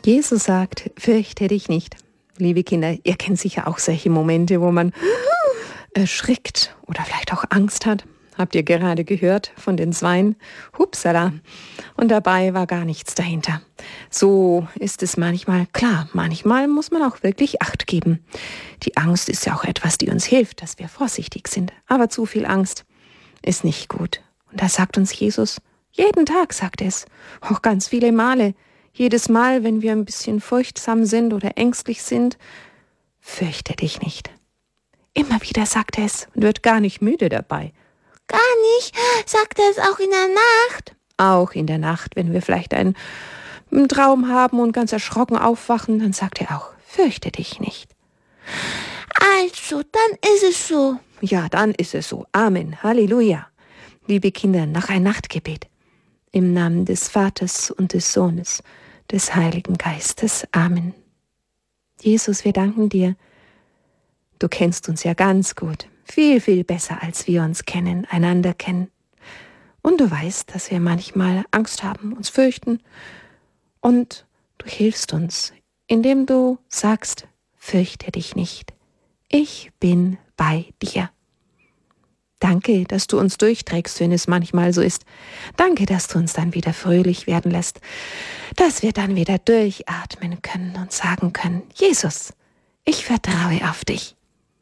Jesus sagt, fürchte dich nicht. Liebe Kinder, ihr kennt sicher auch solche Momente, wo man erschrickt oder vielleicht auch Angst hat. Habt ihr gerade gehört von den Zweien? Hupsala. Und dabei war gar nichts dahinter. So ist es manchmal. Klar, manchmal muss man auch wirklich Acht geben. Die Angst ist ja auch etwas, die uns hilft, dass wir vorsichtig sind. Aber zu viel Angst ist nicht gut. Und da sagt uns Jesus, jeden Tag sagt er es, auch ganz viele Male. Jedes Mal, wenn wir ein bisschen furchtsam sind oder ängstlich sind, fürchte dich nicht. Immer wieder sagt er es und wird gar nicht müde dabei. Gar nicht? Sagt er es auch in der Nacht? Auch in der Nacht, wenn wir vielleicht einen Traum haben und ganz erschrocken aufwachen, dann sagt er auch, fürchte dich nicht. Also, dann ist es so. Ja, dann ist es so. Amen. Halleluja. Liebe Kinder, noch ein Nachtgebet. Im Namen des Vaters und des Sohnes, des Heiligen Geistes. Amen. Jesus, wir danken dir. Du kennst uns ja ganz gut. Viel, viel besser, als wir uns kennen, einander kennen. Und du weißt, dass wir manchmal Angst haben, uns fürchten. Und du hilfst uns, indem du sagst, fürchte dich nicht. Ich bin bei dir. Danke, dass du uns durchträgst, wenn es manchmal so ist. Danke, dass du uns dann wieder fröhlich werden lässt, dass wir dann wieder durchatmen können und sagen können, Jesus, ich vertraue auf dich.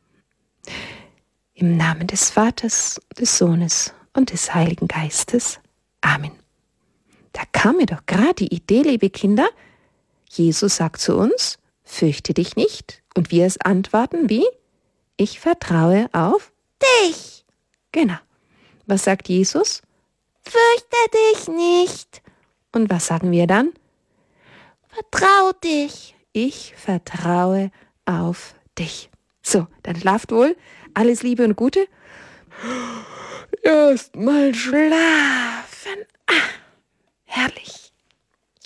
Im Namen des Vaters, des Sohnes und des Heiligen Geistes. Amen. Da kam mir doch gerade die Idee, liebe Kinder. Jesus sagt zu uns, fürchte dich nicht. Und wir es antworten wie? Ich vertraue auf Dich. Genau. Was sagt Jesus? Fürchte dich nicht. Und was sagen wir dann? Vertrau dich. Ich vertraue auf dich. So, dann schlaft wohl. Alles Liebe und Gute. Erst mal schlafen. Herrlich.